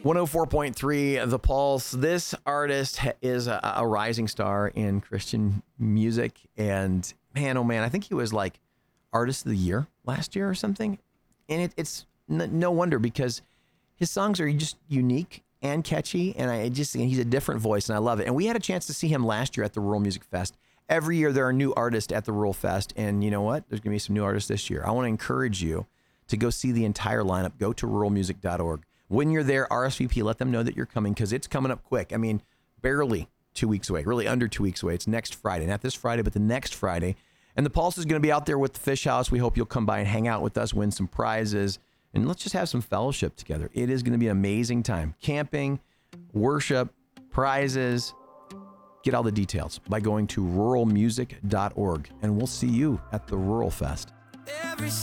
104.3 The Pulse. This artist is a rising star in Christian music. And man, oh man, I think he was like Artist of the Year last year or something. And it's no wonder, because his songs are just unique and catchy. And he's a different voice, and I love it. And we had a chance to see him last year at the Rural Music Fest. Every year there are new artists at the Rural Fest. And you know what? There's going to be some new artists this year. I want to encourage you to go see the entire lineup. Go to ruralmusic.org. When you're there, RSVP, let them know that you're coming, because it's coming up quick. I mean, barely 2 weeks away, really under 2 weeks away. It's next Friday, not this Friday, but the next Friday. And the Pulse is going to be out there with the Fish House. We hope you'll come by and hang out with us, win some prizes, and let's just have some fellowship together. It is going to be an amazing time. Camping, worship, prizes. Get all the details by going to ruralmusic.org, and we'll see you at the Rural Fest.